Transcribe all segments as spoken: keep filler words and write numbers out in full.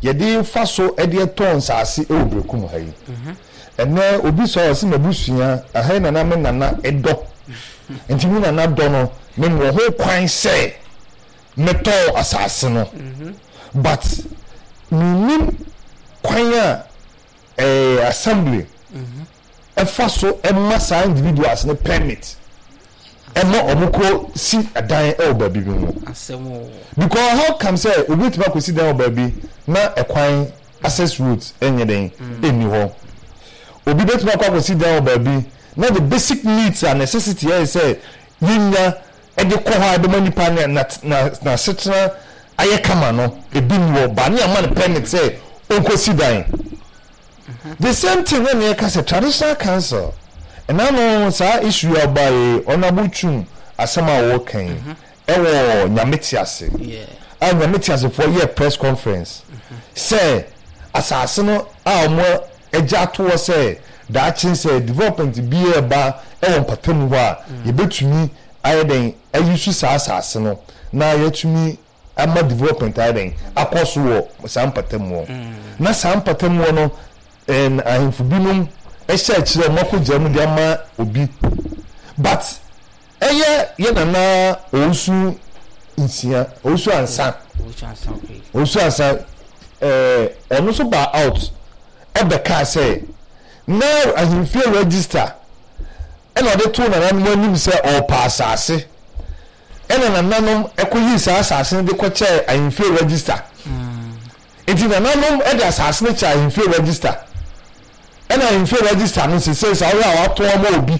yɛde fa so ɛde tons ase ɛwɔ Brekum ha yi ɛnɛ obi sɔ ɔsi na busua ahai na na me nana ɛdɔ nti me nana dɔ no me mo ho kwan sɛ meto asase no but minim kwan a eh assembly ɛfa so ɛma saa individuals ne permit ɛma omukro si adan ɛwɔ baabi bi mu because how come say obi tiba ko si dan wɔ baabi na ɛkwan access route ɛnyɛ den ɛni hɔ obi betiba ko si dan wɔ baabi na the basic needs and necessity is say yinya ɛde kɔ hɔ adoma nipa na na na setra aye kama no ebi ni wɔ ba ne ama ne permit say onko si dan the same thing when you say traditional council and I know sa issue about onabuchum asama wo kan ewo nyametiase yeah a nyametiase for year press conference say asase no a mo eja to say that chin say development be e ba ewo patam ho a ye betumi ayeden ayusu sa asase no na yetumi ama development ayeden akoso wo sa patam ho na sa patam ho no en ahemfu binum ehya kire mako jamu de ama obi but eye ye nana osu nsia osu ansa osu ansa osu ansa eh eno so ba out e be ka say now ahemfu register ena ode to na nan anim say o pass ase ena nananom ekoyi sa asase de ko che ahemfu register enti nananom e de asase ne che ahemfu register ena ahemfu register no say say say wa to mo obi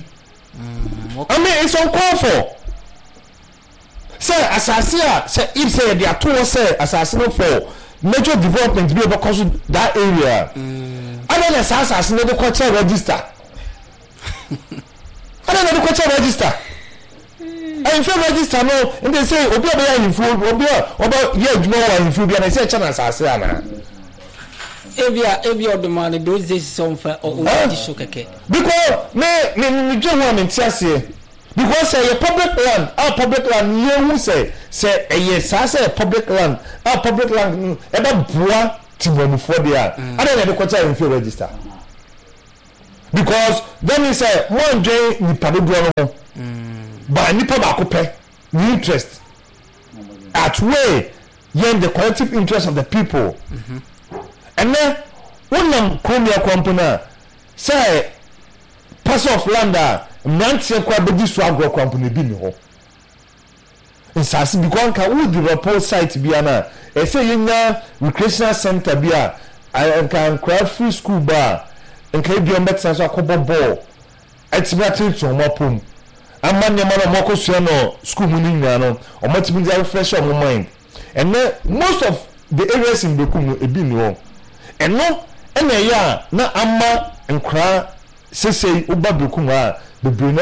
I mean it's uncalled for say asase a say if say they are to say asase no for major development be because that area other than asase no dey culture register other than the culture register and if register no and they say obi obi ahemfu obi obi ye adwuma wa ahemfu bia na say chana asase ana Evia evia odumane those days some for o di show keke because me me me jo ho me tiase because say your public land our public land you who say say eh yes say public land our public land e ba bua tibonufo dia I don't know the culture in register because then he say one day ni padodo no ba nipa ba ko pe interest at way yen the collective interest of the people mm-hmm. And then when them come here company say pass of land nantie kwa bedi so agro company bi ni ho insasi because ka wo the report site bi ana e say yenya recreational center bi a kan craft free school bar nka bi on better so akobo ball etibati to mo pom amanya ma no moko so no school mu ni nyina no o matimi dey refresh on mind and then most of the areas in Brekum e bi ni ho and no ene ya na ama nkra sesei oba Brekum a bebre na